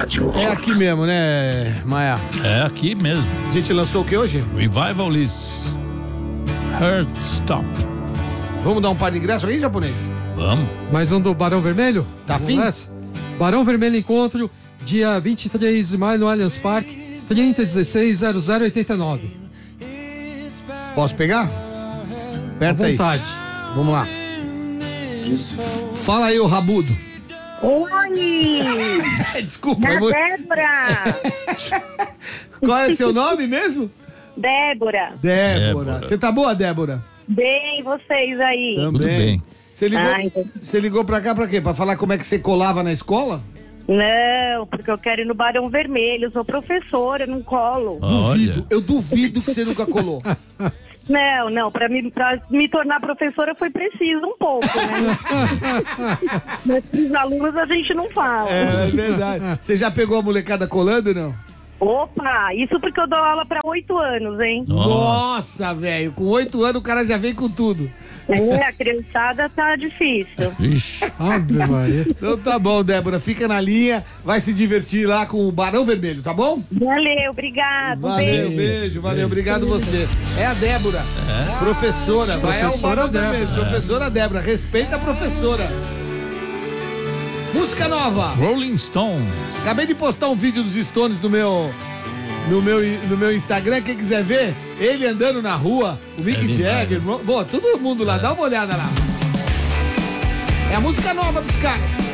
rádio. É aqui mesmo, né, Maia? É aqui mesmo. A gente lançou o que hoje? Revivalist. Heart Stop. Vamos dar um par de ingressos aí, japonês? Vamos. Mais um do Barão Vermelho? Tá afim? Barão Vermelho Encontro, dia 23 de maio no Allianz Parque, 3016-0089. Posso pegar? Aperta À aí. vontade. Vamos lá. Fala aí, ô rabudo. Oi! Desculpa, É amor. Débora! Qual é seu nome mesmo? Débora! Débora. Você tá boa, Débora? Bem, vocês aí? Também. Tudo bem. Você ligou pra cá pra quê? Pra falar como é que você colava na escola? Não, porque eu quero ir no Barão Vermelho. Eu sou professora, não colo. Duvido. Eu duvido que você nunca colou. Não, pra me tornar professora foi preciso um pouco, né? Mas pros alunos a gente não fala. É verdade. Você já pegou a molecada colando ou não? Opa, isso porque eu dou aula pra 8 anos, hein? Nossa, velho. Com 8 anos o cara já vem com tudo. A criançada tá difícil. Ave Maria. Então tá bom, Débora. Fica na linha. Vai se divertir lá com o Barão Vermelho, tá bom? Valeu, obrigado. Valeu, beijo, valeu. Obrigado você. É a Débora. Professora. Vai ao Professora Barão Débora. Vermelho. Professora Débora. Respeita a professora. Música nova. Rolling Stones. Acabei de postar um vídeo dos Stones no meu Instagram. Quem quiser ver, ele andando na rua, o Mick Jagger, bom, todo mundo lá, dá uma olhada lá. É a música nova dos caras.